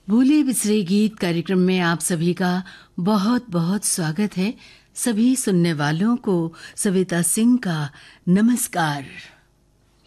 भूले बिसरे गीत कार्यक्रम में आप सभी का बहुत बहुत स्वागत है। सभी सुनने वालों को सविता सिंह का नमस्कार।